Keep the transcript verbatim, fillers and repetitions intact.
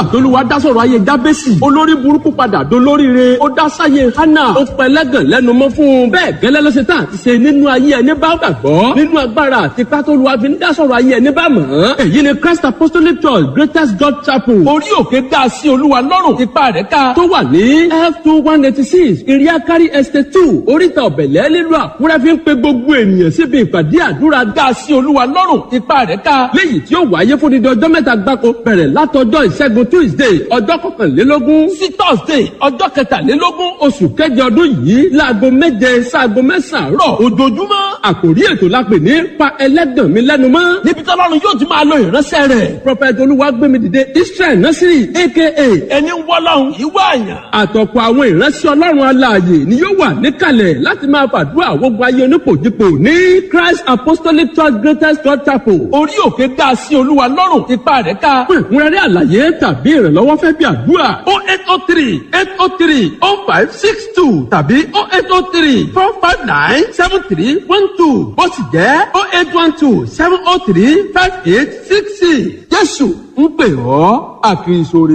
nígbà tó Olúwa dá sọ̀rọ̀ ayé Jábésì olórí burúkú padà dolóríire ó dá sáyé Hánà ó pẹlẹ́gàn lẹ́nu mọ́ fún un bẹ́ẹ̀ gẹ́lẹ́ ló ṣe tán àti ṣe nínú ayé ẹni bá gbàgbọ́ nínú agbára àti pátó Olúwa fi ń dá sọ̀rọ̀ ayé ẹni bá mọ̀ ọ́n èyí ni Christ Apostolic Church Greatest God Chapel orí òkè dá sí Olúwa lọ́rùn ipa rẹ̀ ká tó wà ní F two one eighty six Iriakari Estate two oríta ọ̀bẹ̀lẹ̀ nílùú Àkúrẹ́ fi ń pe gbogbo ènìyàn síbi ìpàdé àdúrà dá sí Olúwa lọ́rùn ipa rẹ̀ ká léyìí tí ó wáyé fún dídí ọjọ́ mẹ́ta gbáko bẹ̀rẹ̀ látọjọ́ ìṣẹ́gun Tuesday ọjọ́ kọkànlélógún sí Thursday ọjọ́ kẹtàlélógún oṣù kẹjọ ọdún yìí láago méje sáago mẹ́sàn-án rọ̀ ojoojúmọ́ àkòrí ètò la pè ní pa ẹlẹ́gàn mi lẹ́nu mọ́ níbi tí Ọlọ́run yóò ti máa lo ìránṣẹ́ rẹ̀ Prophet Olúwagbémidìde Israel Nasiri aka ẹni wọ́lọ́run ìwọ àyàn àtọ̀pọ̀ àwọn ìránṣẹ́ Ọlọ́run alààyè ni yóò wà níkàlẹ̀ láti máa fàdúrà gbogbo ayé onípòjípò ní Christ Apostolic Church Greatest God Chapel orí òkè dá sí Olúwa lọ́rùn ipa rẹ̀ ká fún ìkúnrẹ́rẹ́ àlàyé tàbí ìrànlọ́wọ́ fẹ́ bí àdúrà oh eight oh three eight oh three oh five six two tàbí oh eight oh three four five nine seven three one two ó sì jẹ́ oh eight one two seven oh three five eight six six Jésù ń pè ọ́ àkìrìsòrè.